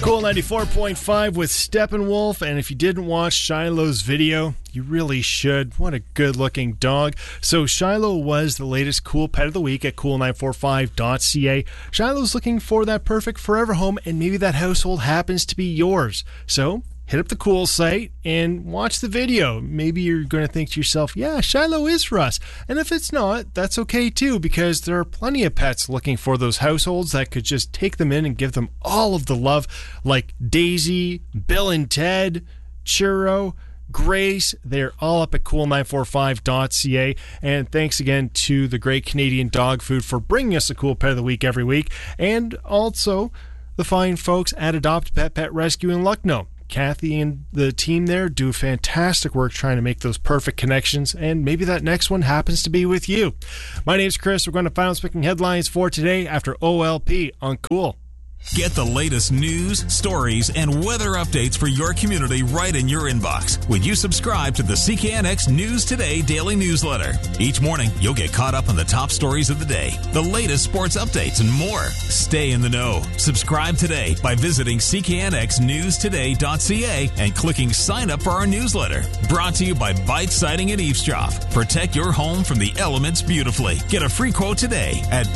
Cool 94.5 with Steppenwolf, and if you didn't watch Shiloh's video, you really should. What a good-looking dog. So Shiloh was the latest cool pet of the week at cool945.ca. Shiloh's looking for that perfect forever home, and maybe that household happens to be yours. So hit up the Cool site and watch the video. Maybe you're going to think to yourself, yeah, Shiloh is for us. And if it's not, that's okay too, because there are plenty of pets looking for those households that could just take them in and give them all of the love, like Daisy, Bill and Ted, Churro, Grace. They're all up at cool945.ca. And thanks again to the Great Canadian Dog Food for bringing us a cool pet of the week every week. And also the fine folks at Adopt Pet Pet Rescue in Lucknow. Kathy and the team there do fantastic work trying to make those perfect connections, and maybe that next one happens to be with you. My name's Chris. We're going to find speaking headlines for today after OLP on Cool. Get the latest news, stories, and weather updates for your community right in your inbox when you subscribe to the CKNX News Today daily newsletter. Each morning, you'll get caught up on the top stories of the day, the latest sports updates, and more. Stay in the know. Subscribe today by visiting cknxnewstoday.ca and clicking sign up for our newsletter. Brought to you by Bite Siding and Eavesdrop. Protect your home from the elements beautifully. Get a free quote today at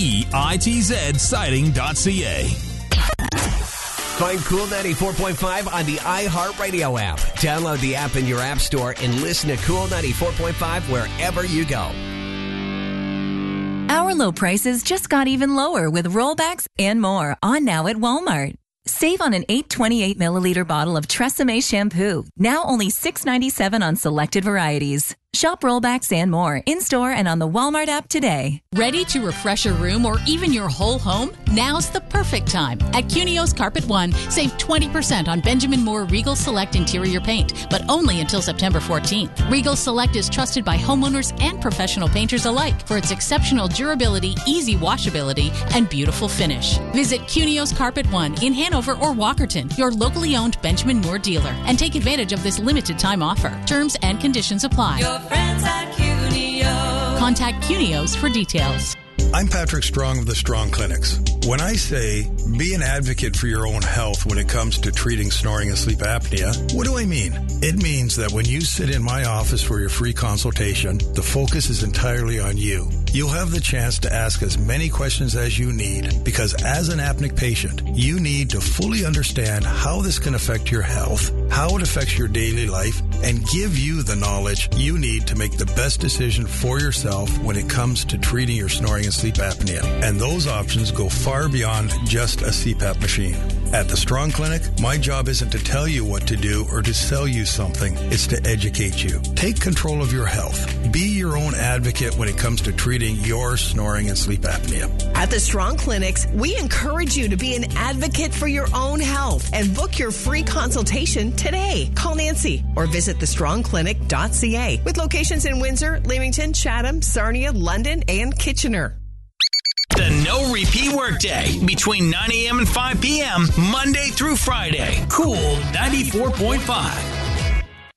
BEITZsiding.ca. Find Cool 94.5 on the iHeartRadio app. Download the app in your app store and listen to Cool 94.5 wherever you go. Our low prices just got even lower with rollbacks and more on now at Walmart. Save on an 828 milliliter bottle of Tresemme shampoo, now only $6.97 on selected varieties. Shop rollbacks and more in-store and on the Walmart app today. Ready to refresh a room or even your whole home? Now's the perfect time. At Cunio's Carpet One, save 20% on Benjamin Moore Regal Select interior paint, but only until September 14th. Regal Select is trusted by homeowners and professional painters alike for its exceptional durability, easy washability, and beautiful finish. Visit Cunio's Carpet One in Hanover or Walkerton, your locally owned Benjamin Moore dealer, and take advantage of this limited time offer. Terms and conditions apply. Friends at Cunio. Contact Cunios for details. I'm Patrick Strong of the Strong Clinics. When I say be an advocate for your own health when it comes to treating snoring and sleep apnea, what do I mean? It means that when you sit in my office for your free consultation, the focus is entirely on you. You'll have the chance to ask as many questions as you need, because as an apneic patient, you need to fully understand how this can affect your health, how it affects your daily life, and give you the knowledge you need to make the best decision for yourself when it comes to treating your snoring and sleep apnea. And those options go far beyond just a CPAP machine. At the Strong Clinic, my job isn't to tell you what to do or to sell you something. It's to educate you. Take control of your health. Be your own advocate when it comes to treating your snoring and sleep apnea. At the Strong Clinics, we encourage you to be an advocate for your own health and book your free consultation today. Call Nancy or visit thestrongclinic.ca with locations in Windsor, Leamington, Chatham, Sarnia, London, and Kitchener. The No Repeat Workday between 9 a.m. and 5 p.m. Monday through Friday. Cool 94.5.